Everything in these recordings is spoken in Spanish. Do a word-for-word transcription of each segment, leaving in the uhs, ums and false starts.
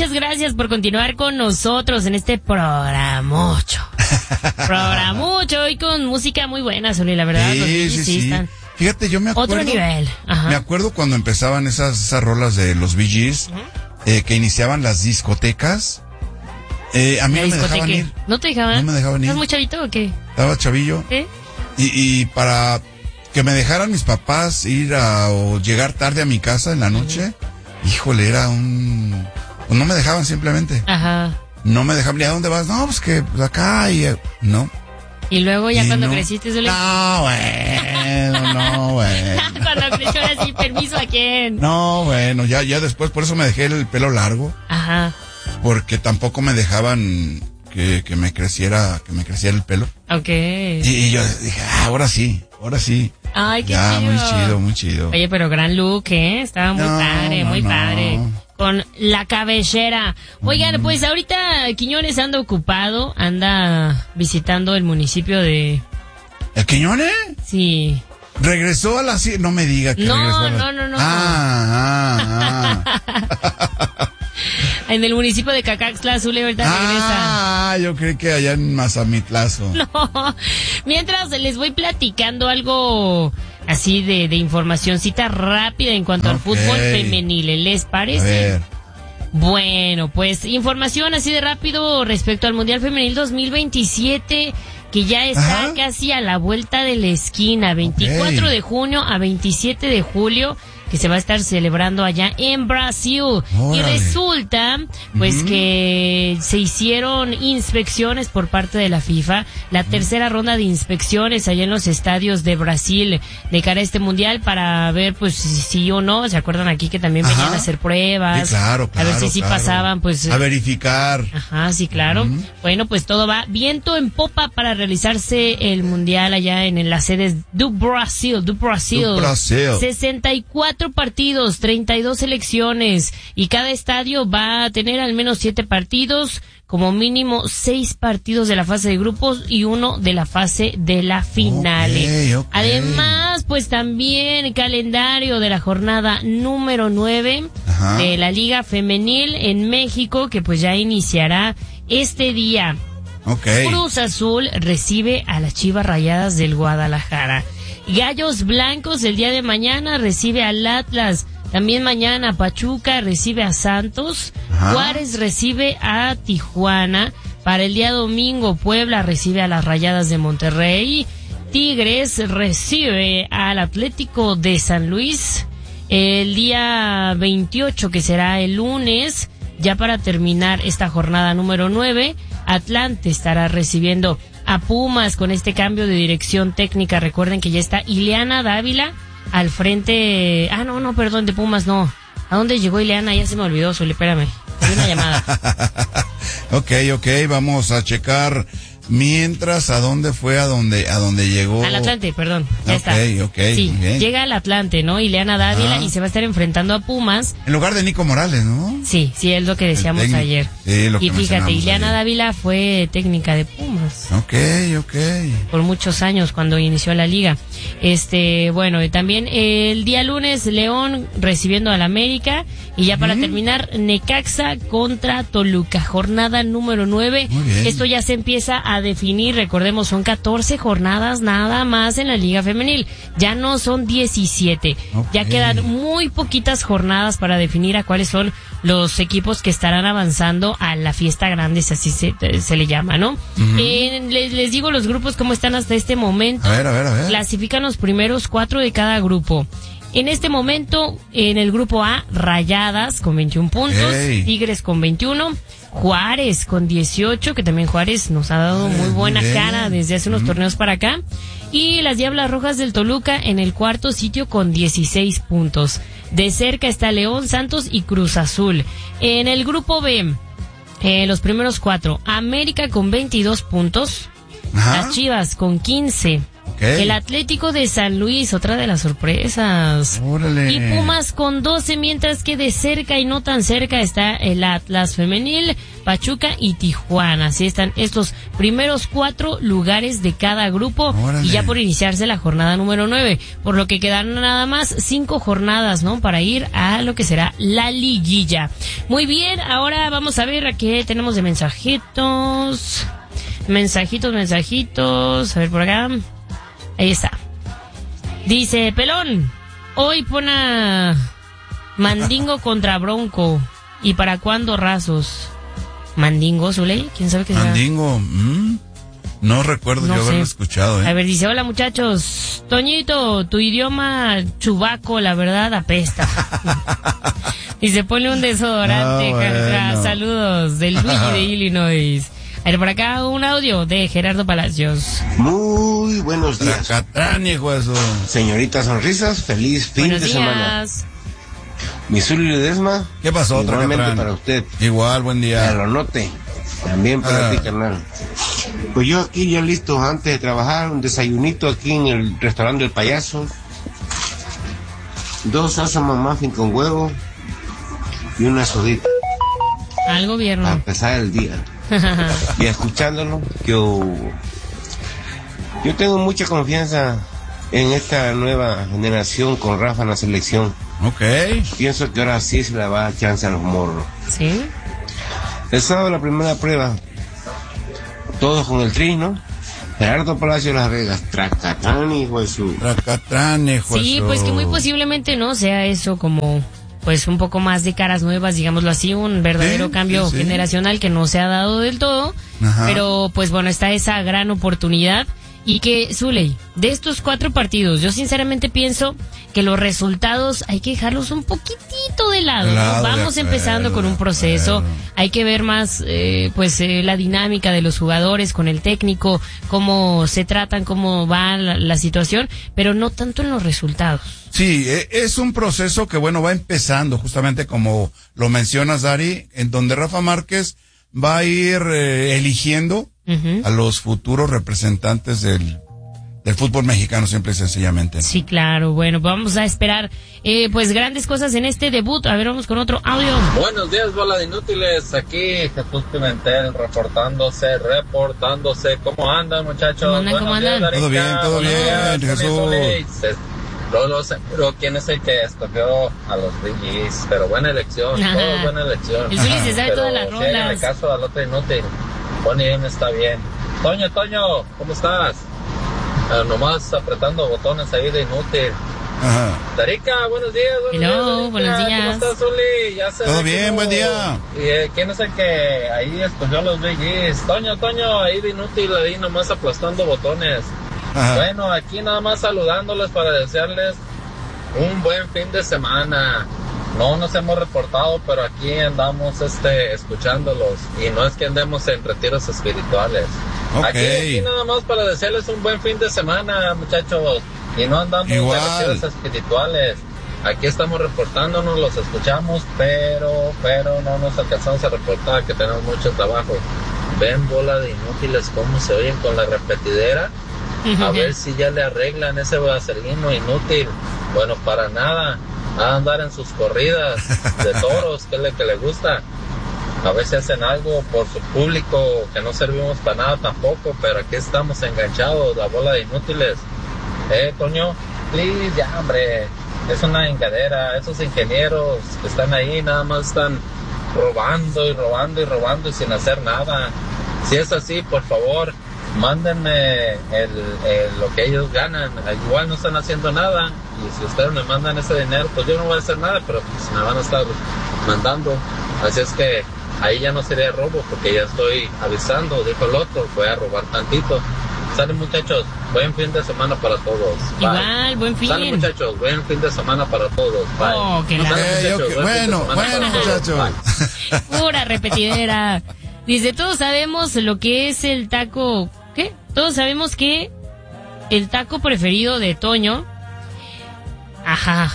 muchas gracias por continuar con nosotros en este programocho. Programocho y con música muy buena, Zuli, la verdad. Sí, los sí, sí, sí. están Fíjate, yo me acuerdo. otro nivel. Ajá. Me acuerdo cuando empezaban esas, esas rolas de los Bee Gees, uh-huh. eh, que iniciaban las discotecas. Eh, a mí no me dejaban ir. ¿No te dejaban? No me dejaban ir. ¿Estás muy chavito o qué? Estaba chavillo. ¿Eh? Y, y para que me dejaran mis papás ir a, o llegar tarde a mi casa en la noche, uh-huh. híjole, era un... Pues no me dejaban simplemente. Ajá. No me dejaban. ¿Y a dónde vas? No, pues que acá y... No. Y luego ya y cuando no, creciste... Zuli... No, bueno, no, bueno. Cuando creció ahora sí, ¿permiso a quién? No, bueno, ya, ya después, por eso me dejé el pelo largo. Ajá. Porque tampoco me dejaban que, que me creciera, que me creciera el pelo. Ok. Y, y yo dije, ah, ahora sí, ahora sí. Ay, qué ya, chido. muy chido, muy chido. Oye, pero gran look, ¿eh? Estaba muy no, padre, no, muy no. padre. Con la cabellera. Oigan, mm. pues ahorita Quiñones anda ocupado, anda visitando el municipio de... ¿El Quiñones? Sí. Regresó a la... No me diga que no, regresó a la... No, no, no, Ah, ah, ah. En el municipio de Cacaxtla, Zuli, ahorita regresa. Ah, yo creí que allá en Mazamitlazo. No, mientras les voy platicando algo así de, de informacioncita rápida en cuanto okay. al fútbol femenil, ¿les parece? A ver. Bueno, pues información así de rápido respecto al Mundial Femenil dos mil veintisiete, que ya está Ajá. casi a la vuelta de la esquina, veinticuatro okay. de junio a veintisiete de julio, que se va a estar celebrando allá en Brasil. Órale. Y resulta, pues, uh-huh. que se hicieron inspecciones por parte de la FIFA, la uh-huh. tercera ronda de inspecciones allá en los estadios de Brasil de cara a este mundial para ver, pues, si sí o no. ¿Se acuerdan aquí que también Ajá. venían a hacer pruebas? Sí, claro, claro, a ver si sí claro. pasaban, pues. A verificar. Ajá, sí, claro. Uh-huh. Bueno, pues todo va viento en popa para realizarse el mundial allá en, en las sedes do Brasil, do Brasil. Do Brasil. sesenta y cuatro partidos, treinta y dos selecciones, y cada estadio va a tener al menos siete partidos, como mínimo seis partidos de la fase de grupos y uno de la fase de la final. Okay, okay. Además, pues también el calendario de la jornada número nueve Ajá. de la Liga Femenil en México, que pues ya iniciará este día. Okay. Cruz Azul recibe a las Chivas Rayadas del Guadalajara. Gallos Blancos el día de mañana recibe al Atlas. También mañana Pachuca recibe a Santos. Ajá. Juárez recibe a Tijuana. Para el día domingo Puebla recibe a las Rayadas de Monterrey. Tigres recibe al Atlético de San Luis. El día veintiocho, que será el lunes, ya para terminar esta jornada número nueve, Atlante estará recibiendo a Pumas con este cambio de dirección técnica. Recuerden que ya está Ileana Dávila al frente. Ah, no, no, perdón, de Pumas no. ¿A dónde llegó Ileana? Ya se me olvidó, Zuli, espérame. Hay una llamada. Ok, ok, vamos a checar. Mientras, ¿a dónde fue? ¿A dónde, a dónde llegó? Al Atlante, perdón, ya okay, está. Ok, ok. Sí, okay. Llega al Atlante, ¿no? Ileana Dávila ah. y se va a estar enfrentando a Pumas. En lugar de Nico Morales, ¿no? Sí, sí, es lo que decíamos ayer. Sí, lo que y fíjate, Ileana ayer. Dávila fue técnica de Pumas. Ok, ok. Por muchos años cuando inició la liga. Este, bueno, y también el día lunes León recibiendo al América. Y ya para ¿Mm? terminar, Necaxa contra Toluca, jornada número nueve. Esto ya se empieza a definir, recordemos, son catorce jornadas nada más en la Liga Femenil. Ya no son diecisiete. Okay. Ya quedan muy poquitas jornadas para definir a cuáles son los equipos que estarán avanzando a la fiesta grande, si así se, se le llama, ¿no? Uh-huh. Eh, les, les digo los grupos cómo están hasta este momento. A ver, a ver, a ver. Clasifican los primeros cuatro de cada grupo. En este momento, en el grupo A, Rayadas con veintiún puntos, hey. Tigres con veintiuno, Juárez con dieciocho, que también Juárez nos ha dado muy buena hey. cara desde hace unos mm. torneos para acá, y las Diablas Rojas del Toluca en el cuarto sitio con dieciséis puntos. De cerca está León, Santos y Cruz Azul. En el grupo B, eh, los primeros cuatro, América con veintidós puntos, Ajá. las Chivas con quince, Okay. El Atlético de San Luis, otra de las sorpresas. Órale. Y Pumas con doce, mientras que de cerca y no tan cerca está el Atlas femenil, Pachuca y Tijuana. Así están estos primeros cuatro lugares de cada grupo. Órale. Y ya por iniciarse la jornada número nueve, por lo que quedan nada más cinco jornadas, ¿no? Para ir a lo que será la liguilla. Muy bien, ahora vamos a ver a qué tenemos de mensajitos. Mensajitos, mensajitos. A ver por acá. Ahí está. Dice, pelón, hoy pon a Mandingo contra Bronco. ¿Y para cuándo Rasos? ¿Mandingo, Zuley? ¿Quién sabe qué sea? Mandingo, ¿Mm? No recuerdo No yo haberlo sé. escuchado, ¿eh? A ver, dice, hola muchachos. Toñito, tu idioma chubaco, la verdad, apesta. Dice, ponle un desodorante, Ah, jaja. bueno. Saludos del Luigi de Illinois. A ver, por acá un audio de Gerardo Palacios. Muy buenos días, Tracatrán, hijo de su... señorita Sonrisas, feliz fin Buenos de semana. días. Mi Zuli Ledesma, ¿Qué pasó, igualmente Tracatrán? para usted, Igual, buen que día. lo note, también para Ah. ti, carnal. Pues yo aquí ya listo antes de trabajar, un desayunito aquí en el restaurante del Payaso, dos salsa muffin con huevo y una sodita Al para gobierno. empezar el día. Y escuchándolo, yo, yo tengo mucha confianza en esta nueva generación con Rafa en la selección. Ok. Pienso que ahora sí se le va a dar chance a los morros. ¿Sí? El sábado la primera prueba, todos con el tri, ¿no? Gerardo Palacio de Las Vegas, Tracatán, hijo de su... Tracatrán, hijo de Sí, su... pues que muy posiblemente no sea eso como pues un poco más de caras nuevas, digámoslo así, un verdadero Sí, cambio sí, sí. generacional que no se ha dado del todo, Ajá. pero pues bueno, está esa gran oportunidad. Y que, Zuley, de estos cuatro partidos, yo sinceramente pienso que los resultados hay que dejarlos un poquitito de lado, De ¿no? lado, de Vamos acuerdo, empezando con un de proceso, acuerdo. hay que ver más, eh, pues, eh, la dinámica de los jugadores con el técnico, cómo se tratan, cómo va la, la situación, pero no tanto en los resultados. Sí, e- es un proceso que, bueno, va empezando, justamente como lo mencionas, Dari, en donde Rafa Márquez va a ir eh, eligiendo Ujú. a los futuros representantes del, del fútbol mexicano, simple y sencillamente. Sí, claro. Bueno, pues vamos a esperar eh, pues grandes cosas en este debut. A ver, vamos con otro audio. Buenos días, bola de inútiles. Aquí Jesús Pimentel reportándose, reportándose. ¿Cómo andan, muchachos? ¿Cómo andan, cómo Buenos días, andan? Darica. Todo bien, todo Buenos bien, días, Jesús. Soli, Soli. Lolo seguro, ¿quién es el que escogió a los Bee Gees? Pero buena elección, Ajá. todo buena elección. El Zuli se sabe Pero todas las sí, háganle rolas. caso al otro inútil. Bonnie M está bien. Toño, Toño, ¿cómo estás? Ah, nomás apretando botones ahí de inútil. Ajá. Darica, buenos días. Buenos Hello, días, Darica. buenos días. ¿Cómo estás, Zuli? Ya se Todo ve bien, cómo- buen día. ¿Y eh, quién es el que ahí escogió los Bee Gees? Toño, Toño, ahí de inútil, ahí nomás aplastando botones. Ajá. Bueno, aquí nada más saludándoles para desearles un buen fin de semana. No nos hemos reportado, pero aquí andamos este escuchándolos. Y no es que andemos en retiros espirituales. Ok. Aquí, aquí nada más para desearles un buen fin de semana, muchachos. Y no andamos Igual. en retiros espirituales. Aquí estamos reportándonos, los escuchamos, pero, pero no nos alcanzamos a reportar, que tenemos mucho trabajo. Ven, bola de inútiles, cómo se oyen con la repetidera. A ver si ya le arreglan ese vaselino inútil. Bueno, para nada. A andar en sus corridas de toros, que es lo que le gusta. A ver si hacen algo por su público, que no servimos para nada tampoco, pero aquí estamos enganchados, la bola de inútiles. Eh, Toño, please, ya, hombre. Es una engadera. Esos ingenieros que están ahí nada más están robando y robando y robando y sin hacer nada. Si es así, por favor, mándenme el, el- lo que ellos ganan. Igual no están haciendo nada, y si ustedes me mandan ese dinero, pues yo no voy a hacer nada, pero pues me van a estar mandando. Así es que ahí ya no sería robo, porque ya estoy avisando, dijo el otro, voy a robar tantito. Salen, muchachos, buen fin de semana para todos. Bye. Igual, buen fin. Salen, muchachos, buen fin de semana para todos. Bye. Oh, que la- Salen, Ok, ok, muchachos, buen fin de bueno, semana bueno, para todos. muchachos. Bye. Pura repetidera. Dice, todos sabemos lo que es el taco. ¿Qué? Todos sabemos que el taco preferido de Toño. Ajá.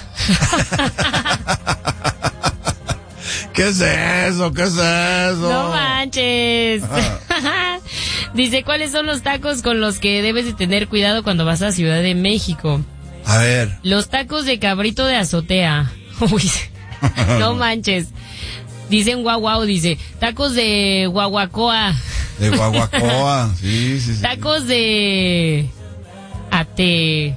¿Qué es eso? ¿Qué es eso? No manches. Dice, ¿cuáles son los tacos con los que debes de tener cuidado cuando vas a Ciudad de México? A ver. Los tacos de cabrito de azotea. Uy, no manches. Dicen guau guau, dice. Tacos de guaguacoa. De guaguacoa, sí, sí, sí. Tacos de... Ate...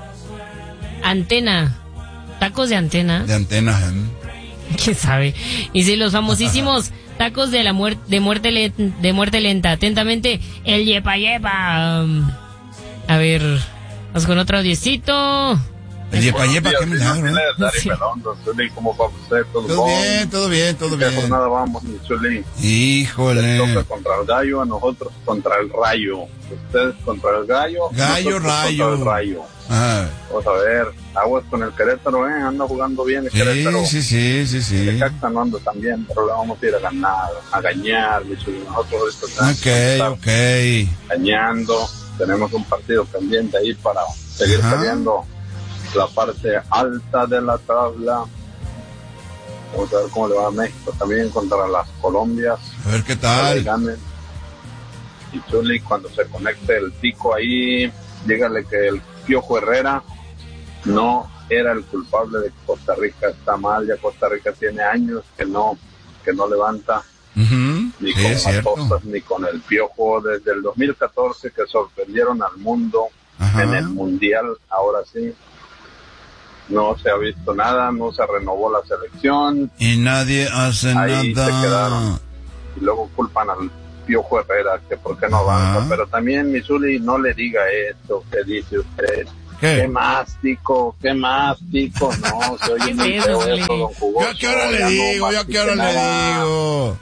Antena. Tacos de antena. De antena, ¿eh? ¿Quién sabe? Y si los famosísimos tacos de la muerte de muerte lenta, de muerte lenta. Atentamente, el yepa yepa. Um, a ver, vamos con otro audiecito. El yepa yepa, qué milagro, ¿eh? Sí. ¿Cómo va usted? ¿Todo, Todo bien, todo bien, todo ¿Qué bien. jornada vamos, mi Chuli? Híjole. Toca contra el gallo, a nosotros contra el rayo. Ustedes contra el gallo. Gallo, nosotros rayo. Contra el rayo. Ah, Vamos a ver, aguas con el Querétaro, ¿eh? Anda jugando bien el sí, Querétaro. sí, sí, sí, sí. El Caxa no anda tan bien, pero le vamos a ir a ganar, a gañar, mi Chuli. Nosotros ahorita tenemos que estar Ok, ok. gañando. Tenemos un partido pendiente ahí para seguir Ajá. peleando la parte alta de la tabla. Vamos a ver cómo le va a México también contra las Colombias. A ver qué Ojalá y tal. ganen. Y Chuli, cuando se conecte el pico ahí, dígale que el Piojo Herrera no era el culpable de que Costa Rica está mal. Ya Costa Rica tiene años que no que no levanta Uh-huh. ni Sí, con es cierto. Matosas ni con el Piojo desde el dos mil catorce, que sorprendieron al mundo. Ajá. En el Mundial. Ahora sí no se ha visto nada, no se renovó la selección Y nadie hace Ahí nada. se quedaron. Y luego culpan al Piojo Herrera que por qué no avanza. Ajá. Pero también, Misuli, no le diga eso que dice usted. ¿Qué? Qué más, tico, qué más, tico. No, se oye ¿Qué muy es feo eso, eso, don Jugoso. ¿Yo a qué hora le Ya no digo? ¿Yo a mastique qué hora le nada. digo?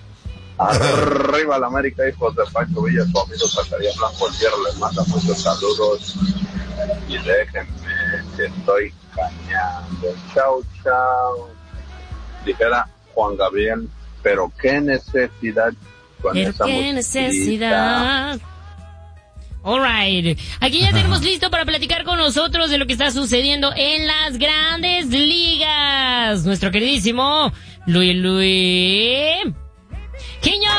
Arriba la América, hijos de Pancho Villa, su amigo Zacarías Blanco el Hierro, les manda muchos saludos y déjenme que estoy cañando. Chao, chao. Dijera Juan Gabriel, pero qué necesidad con Pero esa qué musiquita. necesidad. Alright, aquí ya tenemos listo para platicar con nosotros de lo que está sucediendo en las grandes ligas. Nuestro queridísimo Luis Luis Quiñones.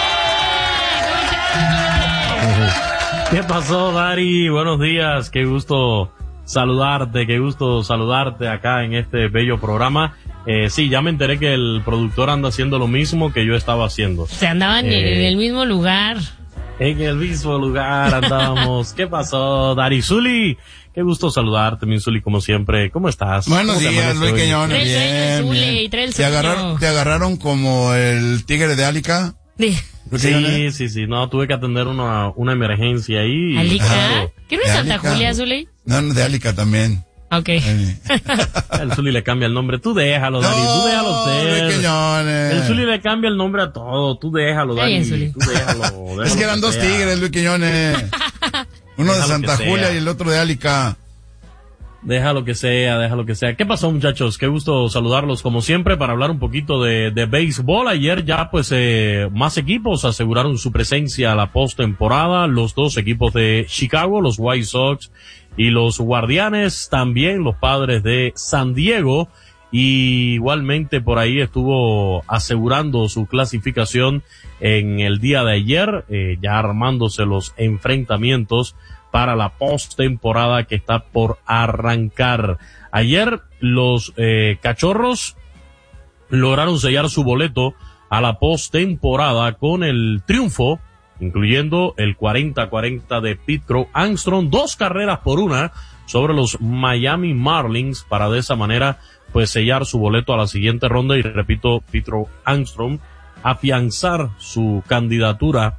¿Cómo estás, Quiñones? ¿Qué pasó, Dari? Buenos días, qué gusto saludarte, qué gusto saludarte acá en este bello programa. Eh, sí, ya me enteré que el productor anda haciendo lo mismo que yo estaba haciendo. Se andaban Eh. en el mismo lugar. En el mismo lugar andábamos. ¿Qué pasó, Dari? Zuli, qué gusto saludarte, mi Zuli, como siempre. ¿Cómo estás? Buenos ¿Cómo te días, amanece Luis hoy? Quiñones. Trae el sueño, Bien, Zule, bien. y trae el ¿Te sueño. agarraron, te agarraron como el tigre de Álica? De Luis Quiñones? Sí, sí, sí, no, tuve que atender una, una emergencia ahí. y- Alica. Claro, ¿Qué no es De Santa Álica. Julia, Zule? No, no, de Álica también. Ok. Eh. el Zuli le cambia el nombre. Tú déjalo, Dari, tú déjalo No, ser. Luis Quiñones. El Zuli le cambia el nombre a todo. Tú déjalo, Está Dari. bien, Zuli. Tú déjalo. déjalo Es que eran dos sea. tigres, Luis Quiñones. Uno de Déjalo Santa que Julia sea. y el otro de Álica. Déjalo que sea, déjalo que sea. ¿Qué pasó, muchachos? Qué gusto saludarlos como siempre para hablar un poquito de, de béisbol. Ayer ya pues eh, más equipos aseguraron su presencia a la postemporada. Los dos equipos de Chicago, los White Sox y los Guardianes, también los Padres de San Diego. Y igualmente por ahí estuvo asegurando su clasificación en el día de ayer, eh, ya armándose los enfrentamientos para la postemporada que está por arrancar. Ayer los eh, Cachorros lograron sellar su boleto a la postemporada con el triunfo, incluyendo el cuarenta cuarenta de Pete Crow Armstrong, dos carreras por una sobre los Miami Marlins, para de esa manera pues sellar su boleto a la siguiente ronda y, repito, Pete Crow Armstrong afianzar su candidatura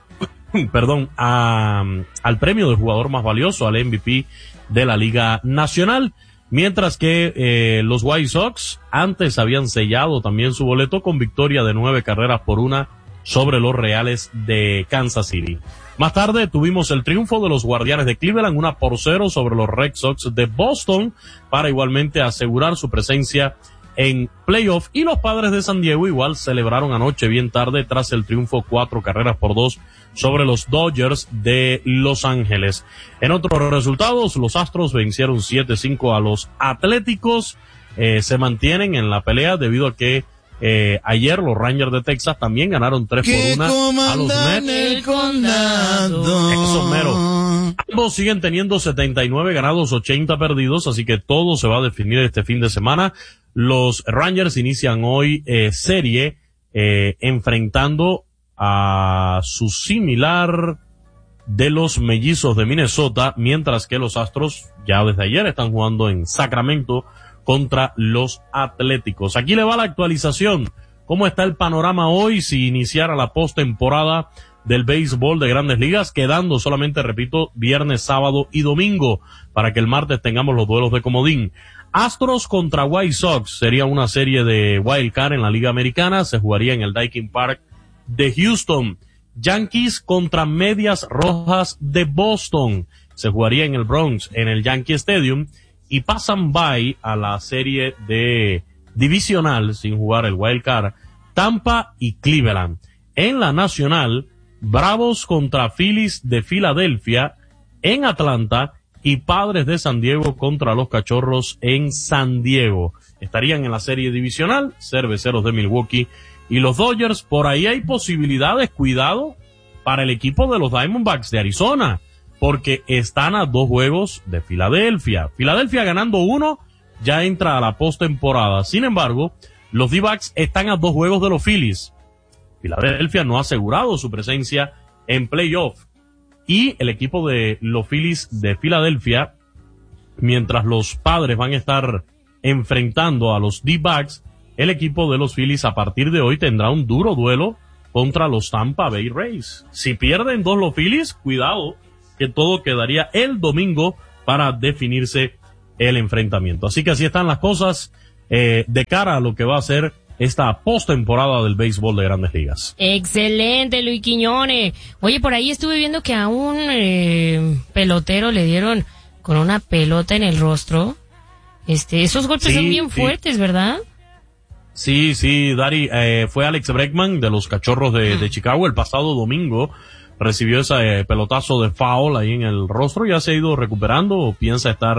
perdón, a, al premio del jugador más valioso, al M V P de la Liga Nacional, mientras que eh, los White Sox antes habían sellado también su boleto con victoria de nueve carreras por una sobre los Reales de Kansas City. Más tarde tuvimos el triunfo de los Guardianes de Cleveland, una por cero sobre los Red Sox de Boston, para igualmente asegurar su presencia en playoff, y los Padres de San Diego igual celebraron anoche bien tarde tras el triunfo cuatro carreras por dos sobre los Dodgers de Los Ángeles. En otros resultados, los Astros vencieron siete cinco a los Atléticos, eh, se mantienen en la pelea debido a que Eh, ayer los Rangers de Texas también ganaron tres por una a los Mets. El condado. Eso mero. Ambos siguen teniendo setenta y nueve ganados, ochenta perdidos, así que todo se va a definir este fin de semana. Los Rangers inician hoy eh, serie eh, enfrentando a su similar de los Mellizos de Minnesota, mientras que los Astros ya desde ayer están jugando en Sacramento contra los Atléticos. Aquí le va la actualización. ¿Cómo está el panorama hoy si iniciara la postemporada del béisbol de Grandes Ligas? Quedando solamente, repito, viernes, sábado y domingo para que el martes tengamos los duelos de comodín. Astros contra White Sox sería una serie de wild card en la Liga Americana. Se jugaría en el Daikin Park de Houston. Yankees contra Medias Rojas de Boston. Se jugaría en el Bronx, en el Yankee Stadium. Y pasan by a la serie de divisional, sin jugar el wild card, Tampa y Cleveland. En la nacional, Bravos contra Phillies de Filadelfia en Atlanta y Padres de San Diego contra los Cachorros en San Diego. Estarían en la serie divisional, Cerveceros de Milwaukee y los Dodgers. Por ahí hay posibilidades, cuidado, para el equipo de los Diamondbacks de Arizona, porque están a dos juegos de Filadelfia. Filadelfia ganando uno, ya entra a la postemporada. Sin embargo, los D-backs están a dos juegos de los Phillies. Filadelfia no ha asegurado su presencia en playoff. Y el equipo de los Phillies de Filadelfia, mientras los Padres van a estar enfrentando a los D-backs, el equipo de los Phillies a partir de hoy tendrá un duro duelo contra los Tampa Bay Rays. Si pierden dos los Phillies, cuidado, que todo quedaría el domingo para definirse el enfrentamiento. Así que así están las cosas eh, de cara a lo que va a ser esta postemporada del béisbol de Grandes Ligas. Excelente, Luis Quiñones. Oye, por ahí estuve viendo que a un eh, pelotero le dieron con una pelota en el rostro. Este, esos golpes sí, son bien sí. fuertes, ¿verdad? Sí, sí, Dari, eh, fue Alex Bregman de los Cachorros de, de Chicago el pasado domingo. Recibió ese eh, pelotazo de foul ahí en el rostro, ya se ha ido recuperando o piensa estar